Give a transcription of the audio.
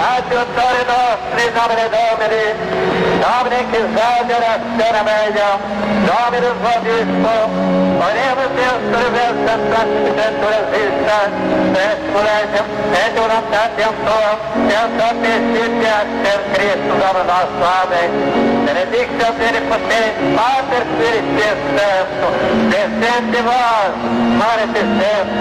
Aiutare nostri, Domine Domini, Domine che esagera, Sera meglio, Domine Vobispo, oremos Deus por essa praticante resista, escolhemos, una atenção, essa persístia, ser Cristo, Domine nosso, amém. Benedictio Benipotente, Pater Spiritus Santo, descende vós, manifestemos,